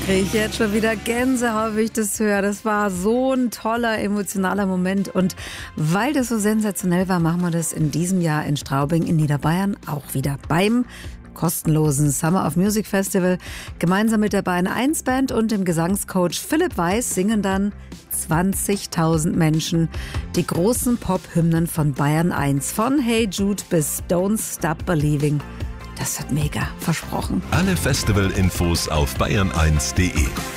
kriege ich jetzt schon wieder Gänsehaut, wie ich das höre. Das war so ein toller, emotionaler Moment. Und weil das so sensationell war, machen wir das in diesem Jahr in Straubing in Niederbayern auch wieder beim kostenlosen Summer of Music Festival. Gemeinsam mit der Bayern 1 Band und dem Gesangscoach Philipp Weiß singen dann 20.000 Menschen die großen Pop-Hymnen von Bayern 1. Von Hey Jude bis Don't Stop Believing. Das wird mega, versprochen. Alle Festival-Infos auf bayern1.de.